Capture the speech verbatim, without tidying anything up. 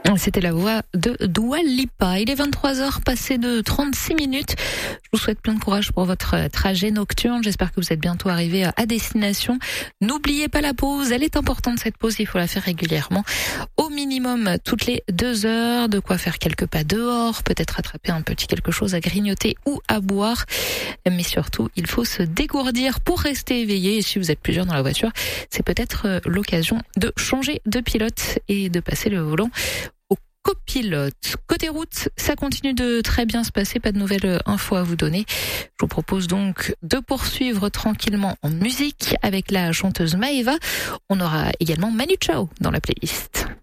C'était la voix de Dua Lipa. Il est vingt-trois heures passées de trente-six minutes. Je vous souhaite plein de courage pour votre trajet nocturne. J'espère que vous êtes bientôt arrivé à destination. N'oubliez pas la pause. Elle est importante, cette pause. Il faut la faire régulièrement. Au minimum toutes les deux heures. De quoi faire quelques pas dehors. Peut-être attraper un petit quelque chose à grignoter ou à boire. Mais surtout, il faut se dégourdir pour rester éveillé. Et si vous êtes plusieurs dans la voiture, c'est peut-être l'occasion de changer de pilote et de passer le volant copilote. Côté route, ça continue de très bien se passer, pas de nouvelles infos à vous donner. Je vous propose donc de poursuivre tranquillement en musique avec la chanteuse Maeva. On aura également Manu Chao dans la playlist.